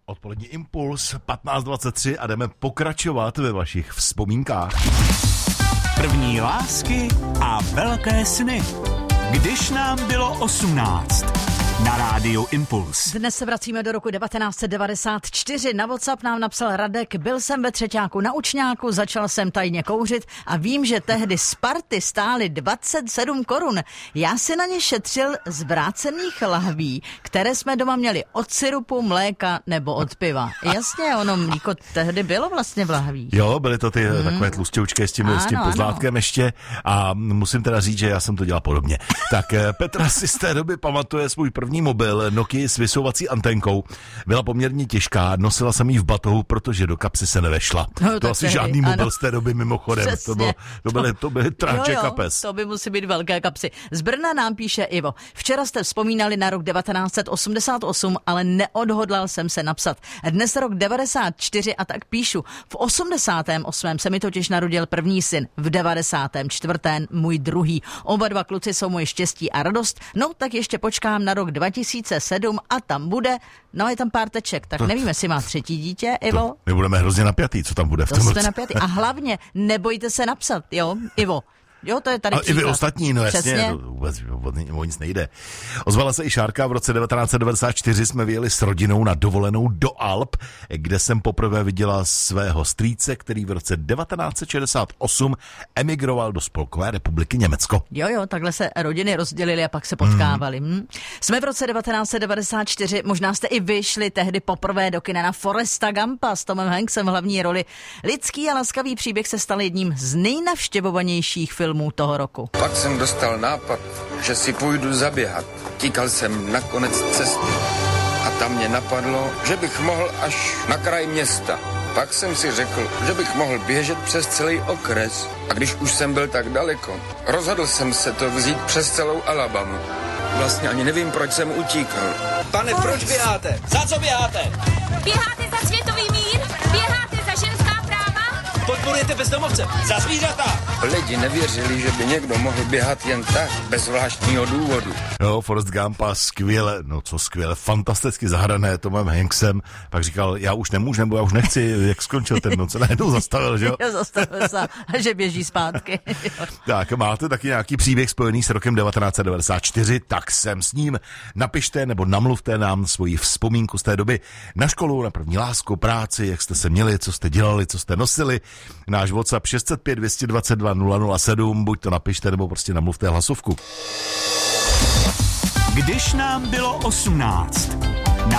Odpolední impuls 15:23 a jdeme pokračovat ve vašich vzpomínkách. První lásky a velké sny. Když nám bylo 18. Na rádiu Impuls. Dnes se vracíme do roku 1994. Na WhatsApp nám napsal Radek: byl jsem ve třeťáku na učňáku, začal jsem tajně kouřit a vím, že tehdy Sparty stály 27 korun. Já si na ně šetřil z vrácených lahví, které jsme doma měli od syrupu, mléka nebo od piva. Jasně, ono mlíko tehdy bylo vlastně v lahvích. Jo, byly to ty takové tlustěučké s tím pozlátkem ještě a musím teda říct, že já jsem to dělal podobně. Tak Petra si z té doby pamatuje svůj první mobil Nokia s vysouvací anténkou. Byla poměrně těžká, nosila jsem ji v batohu, protože do kapsy se nevešla. No, to asi tehdy, žádný mobil z té doby mimochodem. To byly tráče kapes. To by musí být velké kapsy. Z Brna nám píše Ivo: včera jste vzpomínali na rok 1988, ale neodhodlal jsem se napsat. Dnes rok 94 a tak píšu. V 88. se mi totiž narodil první syn, v 94. můj druhý. Oba dva kluci jsou moje štěstí a radost. No tak ještě počkám na rok 2007 a tam bude, no je tam pár teček, tak nevím, jestli má třetí dítě, Ivo. My budeme hrozně napjatý, co tam bude v tom roce. Napjatý. A hlavně nebojte se napsat, jo, Ivo. Jo, to je tady i vy ostatní, no jasně, vůbec o nic nejde. Ozvala se i Šárka, v roce 1994 jsme vyjeli s rodinou na dovolenou do Alp, kde jsem poprvé viděla svého strýce, který v roce 1968 emigroval do Spolkové republiky Německo. Jo, takhle se rodiny rozdělily a pak se potkávali. Jsme v roce 1994, možná jste i vyšli tehdy poprvé do kina na Foresta Gumpa s Tomem Hanksem v hlavní roli. Lidský a laskavý příběh se stal jedním z nejnavštěvovanějších filmů toho roku. Pak jsem dostal nápad, že si půjdu zaběhat. Tíkal jsem na konec cesty a tam mě napadlo, že bych mohl až na kraj města. Pak jsem si řekl, že bych mohl běžet přes celý okres. A když už jsem byl tak daleko, rozhodl jsem se to vzít přes celou Alabamu. Vlastně ani nevím, proč jsem utíkal. Pane, proč běháte? Za co běháte? Běháte za světový mír? Běháte za ženská práva? Podporujete bezdomovce? Za zvířata? Lidi nevěřili, že by někdo mohl běhat jen tak, bez zvláštního důvodu. Jo, Forrest Gumpa skvěle, fantasticky zahrané Tomem Hanksem. Pak říkal, já už nemůžu, nebo já už nechci, jak skončil ten noc, najednou zastavil, že jo? Zastavil se, že běží zpátky. Tak, máte taky nějaký příběh spojený s rokem 1994, tak sem s ním. Napište nebo namluvte nám svoji vzpomínku z té doby na školu, na první lásku, práci, jak jste se měli, co jste dělali, co jste nosili. Náš WhatsApp 605 222 007, buď to napište, nebo prostě namluvte hlasovku. Když nám bylo 18.